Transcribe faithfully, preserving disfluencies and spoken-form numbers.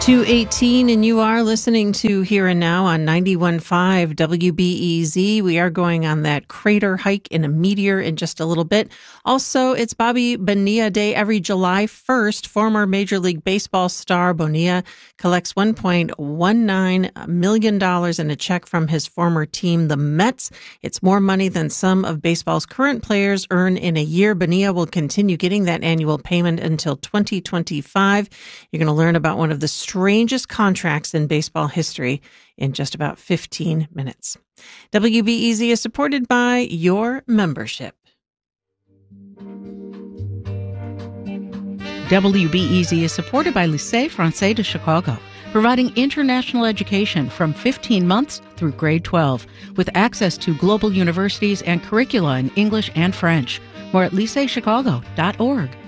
two eighteen, and you are listening to Here and Now on ninety-one point five W B E Z. We are going on that crater hike in a meteor in just a little bit. Also, it's Bobby Bonilla Day every July first. Former Major League Baseball star Bonilla collects one point one nine million dollars in a check from his former team, the Mets. It's more money than some of baseball's current players earn in a year. Bonilla will continue getting that annual payment until twenty twenty-five. You're going to learn about one of the strangest contracts in baseball history in just about fifteen minutes. W B E Z is supported by your membership. W B E Z is supported by Lycée Français de Chicago, providing international education from fifteen months through grade twelve, with access to global universities and curricula in English and French. More at lycée chicago dot org.